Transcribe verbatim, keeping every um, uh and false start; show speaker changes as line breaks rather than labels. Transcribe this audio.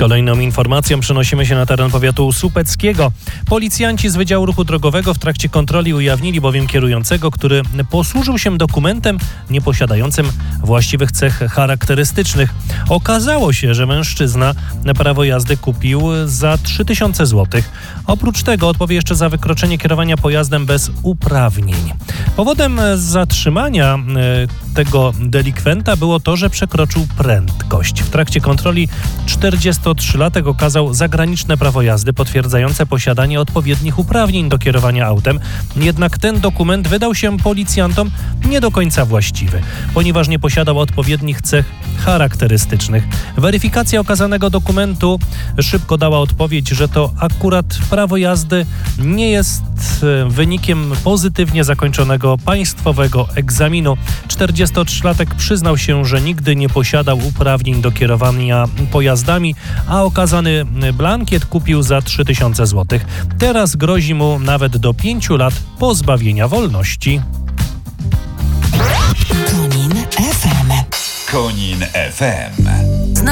Z kolejną informacją przenosimy się na teren powiatu słupeckiego. Policjanci z Wydziału Ruchu Drogowego w trakcie kontroli ujawnili bowiem kierującego, który posłużył się dokumentem nieposiadającym właściwych cech charakterystycznych. Okazało się, że mężczyzna prawo jazdy kupił za trzy tysiące złotych. Oprócz tego odpowie jeszcze za wykroczenie kierowania pojazdem bez uprawnień. Powodem zatrzymania tego delikwenta było to, że przekroczył prędkość. W trakcie kontroli czterdziestotrzylatek okazał zagraniczne prawo jazdy potwierdzające posiadanie odpowiednich uprawnień do kierowania autem. Jednak ten dokument wydał się policjantom nie do końca właściwy, ponieważ nie posiadał odpowiednich cech charakterystycznych. Weryfikacja okazanego dokumentu szybko dała odpowiedź, że to akurat prawo jazdy nie jest wynikiem pozytywnie zakończonego państwowego egzaminu. czterdziestotrzylatek przyznał się, że nigdy nie posiadał uprawnień do kierowania pojazdami, a okazany blankiet kupił za trzy tysiące złotych. Teraz grozi mu nawet do pięciu lat pozbawienia wolności.
Konin F M.
Konin F M.